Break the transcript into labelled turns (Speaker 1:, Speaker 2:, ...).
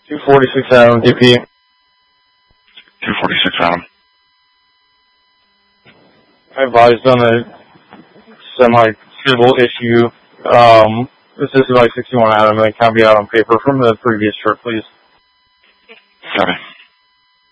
Speaker 1: 246 Adam, DP.
Speaker 2: 246 Adam.
Speaker 1: I advised on a semi-civil issue. This is like 61 Adam, and it can't be out on paper from the previous trip, please.
Speaker 2: Copy.